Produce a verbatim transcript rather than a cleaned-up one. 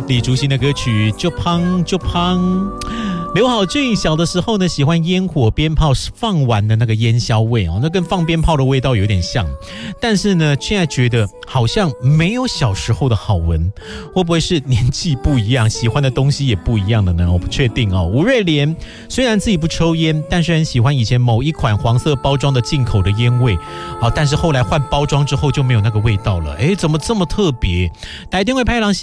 李竹新的歌曲就胖就胖。刘好俊小的时候呢，喜欢烟火鞭炮放完的那个烟硝味哦，那跟放鞭炮的味道有点像，但是呢，现在觉得好像没有小时候的好闻，会不会是年纪不一样，喜欢的东西也不一样了呢？我不确定哦。吴瑞莲虽然自己不抽烟，但是很喜欢以前某一款黄色包装的进口的烟味，好，但是后来换包装之后就没有那个味道了，诶，怎么这么特别？台电会拍狼